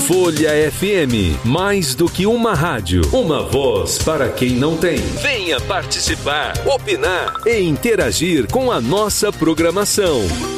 Folha FM, mais do que uma rádio, uma voz para quem não tem. Venha participar, opinar e interagir com a nossa programação.